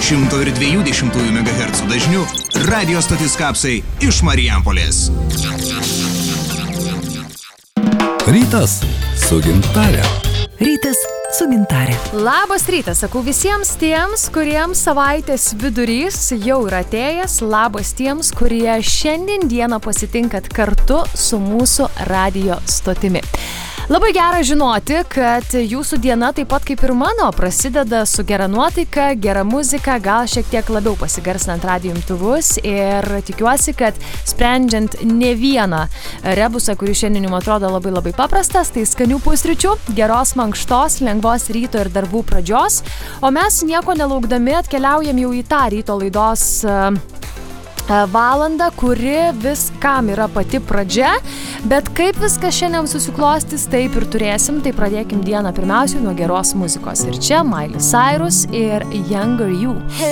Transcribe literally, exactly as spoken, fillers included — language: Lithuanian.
šimto ir dviejų dešimtųjų megahercų dažniu radio stotis Kapsai iš Marijampolės. Rytas su Gintare. Rytas su Gintare. Labas rytas, sakau visiems tiems, kuriems savaitės vidurys jau yra atėjęs. Labas tiems, kurie šiandien dieną pasitinkat kartu su mūsų radio stotimi. Labai gera žinoti, kad jūsų diena taip pat kaip ir mano prasideda su gera nuotaika, gera muzika, gal šiek tiek labiau pasigarsinant radijo imtuvus ir tikiuosi, kad sprendžiant ne vieną rebusą, kuris šiandien jums atrodo labai labai paprastas, tai skanių pusryčių, geros mankštos, lengvos ryto ir darbų pradžios, o mes nieko nelaukdami atkeliaujam jau į tą ryto laidos valandą, kuri viskam yra pati pradžia, bet kaip viskas šiandien susiklostys, taip ir turėsim, tai pradėkim dieną pirmiausiai nuo geros muzikos. Ir čia Miley Cyrus ir Younger You.